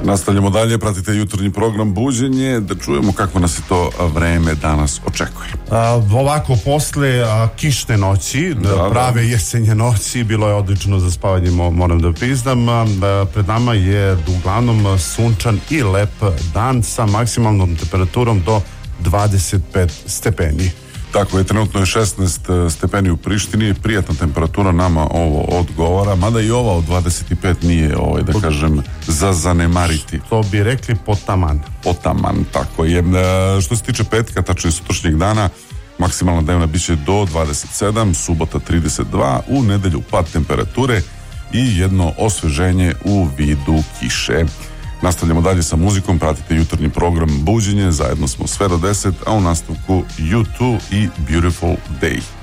Nastavljamo dalje, pratite jutarnji program Buđenje, da čujemo kako nas je to vreme danas očekuje. Ovako, posle kišne noći, prave jesenje noći, bilo je odlično za spavanje, moram da priznam. Pred nama je uglavnom sunčan i lep dan sa maksimalnom temperaturom do 25 stepeni. Tako je, trenutno je 16 stepeni u Prištini, prijatna temperatura, nama ovo odgovara, mada i ova od 25 nije, da kažem, za zanemariti. To bi rekli potaman. Potaman, tako je. Što se tiče petka, tačno je sutrašnjeg dana, maksimalna dnevna biće do 27, subota 32, u nedelju pad temperature i jedno osveženje u vidu kiše. Nastavljamo dalje sa muzikom, pratite jutarnji program Buđenje, zajedno smo sve do 10, a u nastavku U2 i Beautiful Day.